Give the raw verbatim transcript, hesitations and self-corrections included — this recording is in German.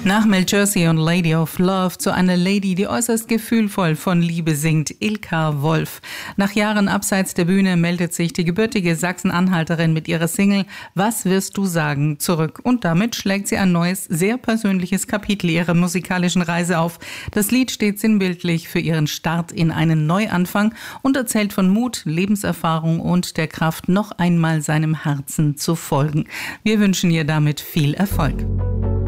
Nach Mel Jersey und Lady of Love zu einer Lady, die äußerst gefühlvoll von Liebe singt, Ilka Wolf. Nach Jahren abseits der Bühne meldet sich die gebürtige Sachsen-Anhalterin mit ihrer Single Was wirst du sagen zurück. Und damit schlägt sie ein neues, sehr persönliches Kapitel ihrer musikalischen Reise auf. Das Lied steht sinnbildlich für ihren Start in einen Neuanfang und erzählt von Mut, Lebenserfahrung und der Kraft, noch einmal seinem Herzen zu folgen. Wir wünschen ihr damit viel Erfolg.